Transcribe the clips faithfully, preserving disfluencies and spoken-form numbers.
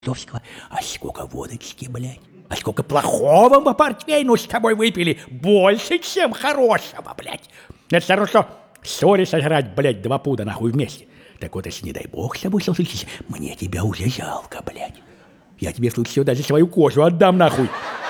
Товского, а сколько водочки, блядь, а сколько плохого мы портвейну с тобой выпили, больше, чем хорошего, блядь. Это все равно, что ссоре сожрать, блядь, два пуда нахуй вместе. Так вот, если не дай бог с тобой случится, мне тебя уже жалко, блядь. Я тебе в случае даже свою кожу отдам нахуй.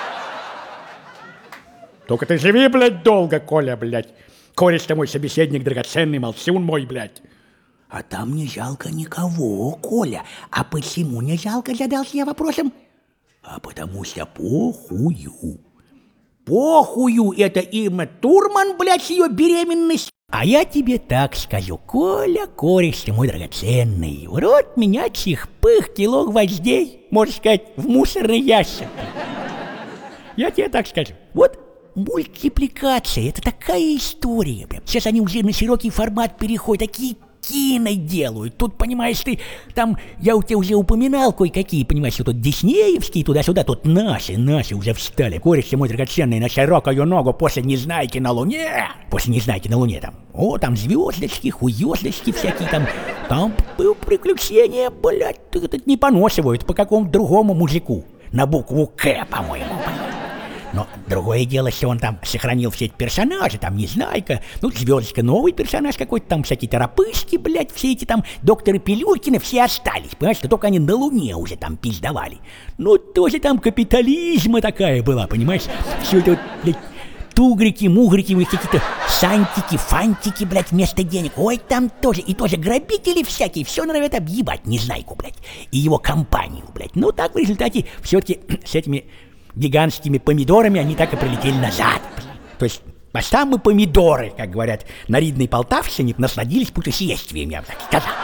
Только ты живи, блядь, долго, Коля, блядь. Кореш-то мой собеседник драгоценный, молчун мой, блядь. А там не жалко никого, Коля. А почему не жалко, задался я вопросом? А потому что похую. Похую это Ирма Турман, блядь, с ее беременность. А я тебе так скажу, Коля, кореш ты мой драгоценный, в рот меня чих-пых кило гвоздей, можно сказать, в мусорный ящик. Я тебе так скажу. Вот мультипликация, это такая история, блядь. Сейчас они уже на широкий формат переходят, такие кино делают. Тут, понимаешь, ты, там, я у тебя уже упоминал кое-какие, понимаешь, что тут диснеевские, туда-сюда, тут наши, наши уже встали. Кореш мой драгоценный на широкую ногу после Незнайки на Луне. После Незнайки на Луне там. О, там звездочки, хуёздочки всякие там. Там приключения, блядь, это не по Носову, это по какому-то другому мужику. На букву К, по-моему, блядь. Но другое дело, что он там сохранил все эти персонажи, там Незнайка, ну, Звездочка, новый персонаж какой-то, там всякие торопышки, блядь, все эти там докторы Пилюлькины, все остались, понимаешь, что только они на Луне уже там пиздовали. Ну, тоже там капитализма такая была, понимаешь, все это вот, блядь, тугрики, мугрики, какие-то сантики, фантики, блядь, вместо денег, ой, там тоже, и тоже грабители всякие, все норовят объебать Незнайку, блядь, и его компанию, блядь. Ну, так в результате все-таки с этими гигантскими помидорами они так и прилетели назад. То есть, а там мы помидоры, как говорят на ридной Полтавщине, насладились путешествием, я бы так сказал.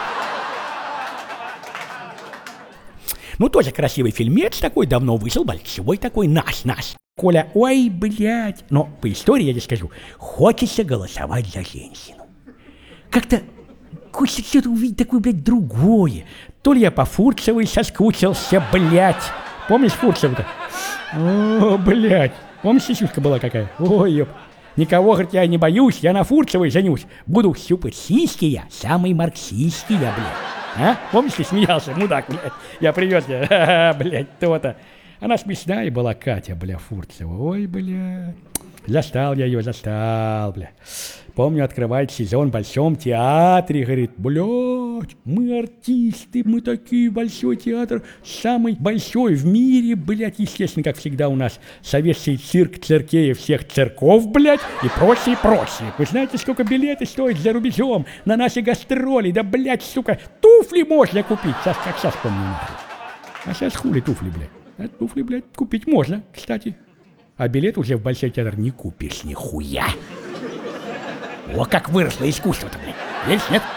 Ну, тоже красивый фильмец такой, давно вышел, большой такой, наш, наш. Коля, ой, блядь. Но по истории я тебе скажу, хочется голосовать за женщину. Как-то хочется что-то увидеть такое, блядь, другое. То ли я по Фурцевой соскучился, блядь. Помнишь Фурцеву-то? О, блядь. Помнишь, сисюшка была какая? Ой, ёп. Никого, говорит, я не боюсь, я на Фурцевой женюсь. Буду щупать сиськи я, самый марксистский я, блядь. А? Помнишь, ты смеялся, мудак, блядь? Я привез тебя, ха-ха, блядь, то-то. Она смешная была, Катя, бля, Фурцева. Ой, блядь. Застал я ее, застал, бля. Помню, открывает сезон в Большом театре, говорит, блядь, мы артисты, мы такие, Большой театр, самый большой в мире, блядь, естественно, как всегда у нас советский цирк циркея всех церков, блядь, и прочее, и прочее. Вы знаете, сколько билеты стоят за рубежом на наши гастроли, да, блядь, сука, туфли можно купить, сейчас, как сейчас помню, нахуй. А сейчас хули туфли, блядь, а туфли, блядь, купить можно, кстати. А билет уже в Большой театр не купишь нихуя. О, как выросло искусство-то, блядь. Видишь, нет?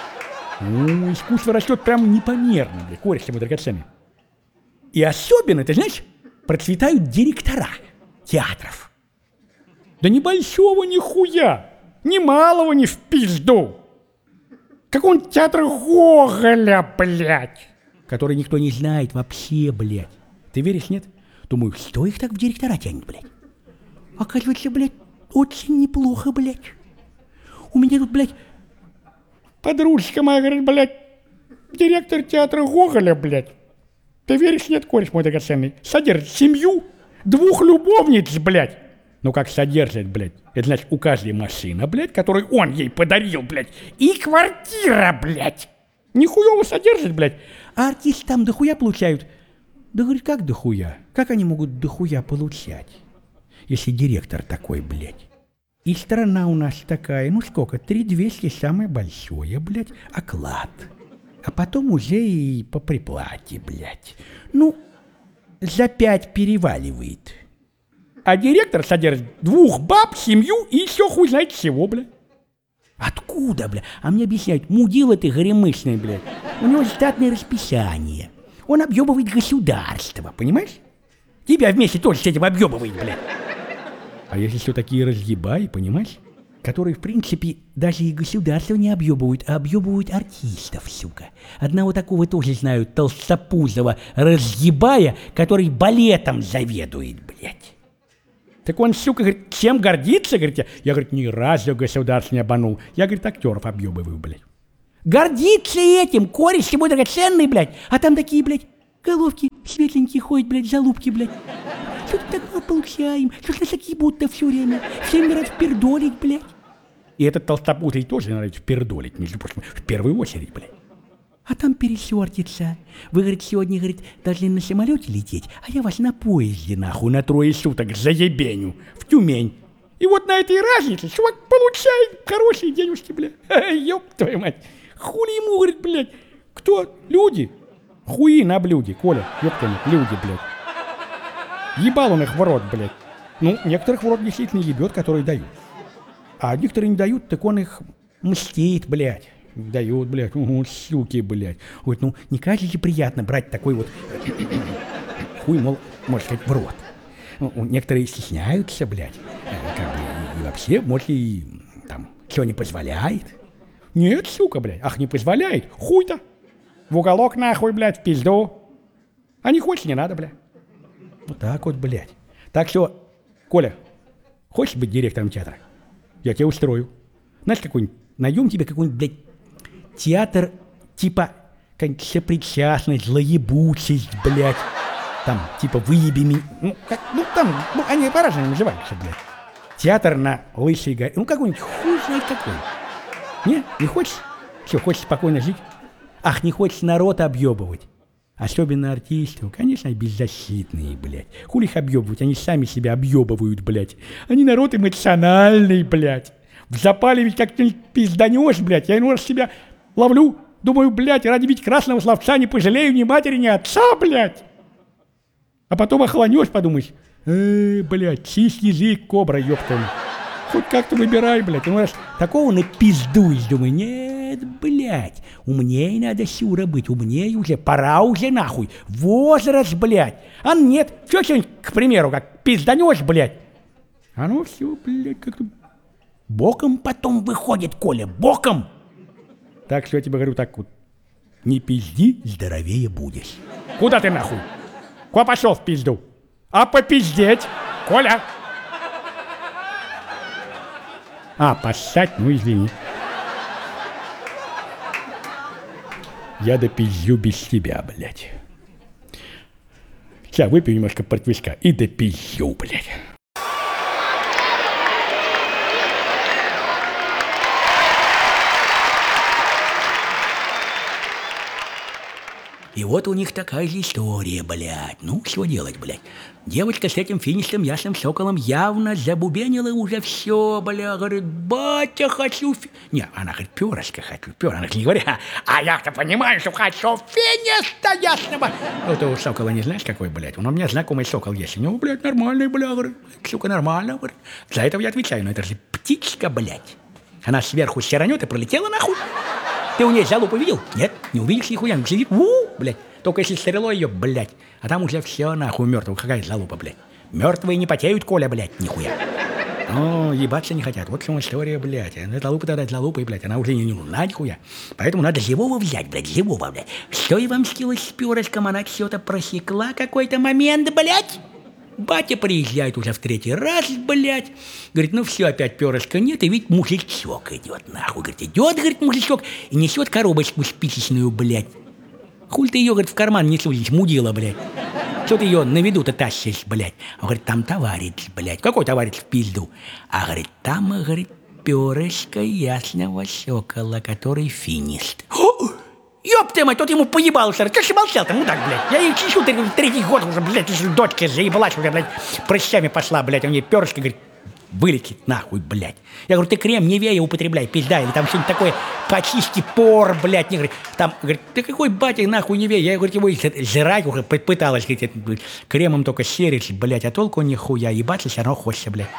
Ну, искусство растет прям непомерно, блядь, кореш мой драгоценный. И особенно, ты знаешь, процветают директора театров. Да ни большого нихуя, ни малого ни в пизду. Какого-нибудь театра Гоголя, блядь, который никто не знает вообще, блядь. Ты веришь, нет? Думаю, что их так в директора тянет, блядь? Оказывается, блядь, очень неплохо, блядь. У меня тут, блядь, подружка моя говорит, блядь, директор театра Гоголя, блядь. Ты веришь, нет, кореш мой драгоценный? Содержит семью, двух любовниц, блядь. Ну как содержит, блядь? Это значит, у каждой машина, блядь, которую он ей подарил, блядь. И квартира, блядь. Нихуево содержит, блядь. А артисты там дохуя получают. Да, говорит, как дохуя? Как они могут дохуя получать, если директор такой, блядь? И страна у нас такая, ну сколько, три двести самое большое, блядь, оклад. А потом уже и по приплате, блядь. Ну, за пять переваливает. А директор содержит двух баб, семью и еще хуй знает чего, блядь. Откуда, блядь? А мне объясняют, мудила ты горемычный, блядь. У него штатное расписание. Он объебывает государство, понимаешь? Тебя вместе тоже с этим объебывает, блядь. А есть еще такие разъебаи, понимаешь? Которые, в принципе, даже и государство не объебывают, а объебывают артистов, сука. Одного такого тоже знаю, толстопузого разъебая, который балетом заведует, блядь. Так он, сука, говорит, чем гордится, говорит, я, я, говорит, ни разу государство не обманул. Я, говорит, актеров объебываю, блядь. Гордится этим, кореш мой драгоценный, блядь. А там такие, блядь, головки светленькие ходят, блядь, залупки, блядь. Что-то так мало получаем, что ж нас такие будто все время. Всем нравится пердолить, блядь. И этот толстопузый тоже нравится пердолить, между прочим, в первую очередь, блядь. А там пересертится. Вы, говорит, сегодня, говорит, должны на самолете лететь, а я вас на поезде, нахуй, на трое суток заебеню, в Тюмень. И вот на этой разнице чувак получает хорошие денежки, блядь. Ёб твою мать. Хули ему, говорит, блядь. Кто? Люди? Хуи на блюде, Коля. Ёб твою мать, люди, блядь. Ебал он их в рот, блядь. Ну, некоторых в рот действительно ебет, которые дают. А некоторые не дают, так он их мстит, блядь. Дают, блядь, угу, суки, блядь. Ой, ну, не кажется приятно брать такой вот хуй, мол, можно сказать, в рот. Ну, некоторые стесняются, блядь. Как бы, и вообще, может, и там, что не позволяет. Нет, сука, блядь, ах, не позволяет, хуй-то. В уголок, нахуй, блядь, в пизду. А не хочешь, не надо, блядь. Вот так вот, блядь. Так что, Коля, хочешь быть директором театра? Я тебя устрою. Знаешь, какой-нибудь, найдем тебе какой-нибудь, блядь, театр типа какая-нибудь сопричастность, злоебучесть, блядь. Там, типа, выеби меня. Ну, как, ну, там, ну, они по-разному называются, блядь. Театр на Лысой горе. Ну, какой-нибудь хуй знает какой. Не? Не хочешь? Что, хочешь спокойно жить? Ах, не хочешь народ объебывать? Особенно артистов, конечно, беззащитные, блядь. Хули их объебывать? Они сами себя объебывают, блядь. Они народ эмоциональный, блядь. В запале ведь как-нибудь пизданешь, блядь. Я иной раз себя ловлю, думаю, блядь, ради ведь красного словца не пожалею ни матери, ни отца, блядь. А потом охланешь, подумаешь, э, блядь, чист язык, кобра, ёптами. Хоть как-то выбирай, блядь. Иной раз такого напиздуешь, думаю, нет, блядь, умнее надо, Сюра, быть, умнее уже, пора уже, нахуй. Возраст, блядь. А нет, что сегодня, к примеру, как пизданешь, блядь. А ну все, блядь, как-то боком потом выходит, Коля, боком. Так что я тебе говорю так вот, не пизди, здоровее будешь. Куда ты нахуй? Куда пошел в пизду? А попиздеть, Коля? А, поссать, ну извини. Я допизжу без тебя, блядь. Сейчас выпью немножко портвишка и допизжу, блядь. И вот у них такая же история, блядь. Ну, что делать, блядь? Девочка с этим финишным ясным соколом явно забубенила уже все, бля. Говорит, батя, хочу фи... Не, она говорит, перышко хочу, перышко. Она не говорит, а я-то понимаю, что хочу финиста ясного. Ну, ты у сокола не знаешь, какой, блядь? Он у меня знакомый сокол есть. У него, блядь, нормальный, бля, говорит. Сука, нормально, говорит. За это я отвечаю, но это же птичка, блядь. Она сверху сиранет и пролетела нахуй. Ты у нее залупу видел? Нет, не увидишь нихуя, она сидит, у, блядь. Только если стрелой ее, блядь. А там уже все нахуй мертвого. Какая залупа, блядь. Мертвые не потеют, Коля, блядь, нихуя. О, ебаться не хотят. Вот в чем история, блядь. Залупа тогда залупой, блядь. Она уже не нужна, нихуя. Поэтому надо живого взять, блядь, живого, блядь. Что и вам скилось с перышком, она все-то просекла какой-то момент, блядь. Батя приезжает уже в третий раз, блядь. Говорит, ну все, опять перышка нет, и ведь мужичок идет, нахуй. Говорит, идет, говорит, мужичок, и несет коробочку спичечную, блядь. Хуль ты ее, говорит, в карман не сунешь, мудила, блядь. Что ты ее на виду-то тащишь, блядь? Он говорит, там товарищ, блядь. Какой товарищ в пизду? А, говорит, там, говорит, перышко ясного сокола, который финист. Ёб ты мать, тот ему поебал, что ж молчал-то, мудак, блядь. Я ей чищу третий год уже, блядь, дочка заебалась уже, блядь, прыщами пошла, блядь. У нее перышко, говорит, вылетит нахуй, блядь. Я говорю, ты крем Невея употребляй, пизда, или там что-нибудь такое, почисти пор, блядь. Не, говорит, там, говорит, ты какой батя нахуй Невея? Я, говорит, его жрать уже пыталась, говорит, кремом только серить, блядь, а толку нихуя, ебаться все равно хочется, блядь.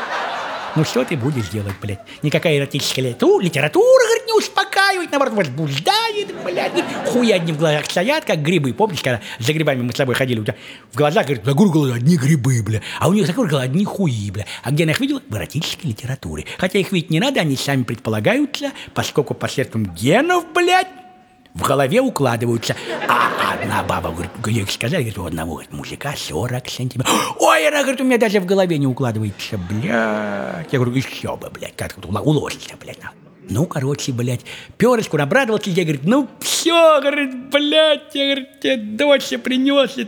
Ну что ты будешь делать, блядь? Никакая эротическая литература, литература, говорит, не успокаивает, наоборот, возбуждает, блядь. Хуя одни в глазах стоят, как грибы. Помнишь, когда за грибами мы с тобой ходили, у тебя в глазах, говорит, за горло одни грибы, бля. А у них за горло одни хуи, бля. А где она их видела? В эротической литературе. Хотя их видеть не надо, они сами предполагаются, поскольку посредством генов, блядь, в голове укладываются. А одна баба, говорит, ей сказали, говорит, у одного, говорит, мужика сорок сантиметров. Ой, она, говорит, у меня даже в голове не укладывается, блядь. Я говорю, еще бы, блядь, как тут уложится, блядь, нахуй. Ну, короче, блядь, перышку обрадовался, я, говорит, ну, все, говорит, блядь, я, говорит, тебе дочь принес,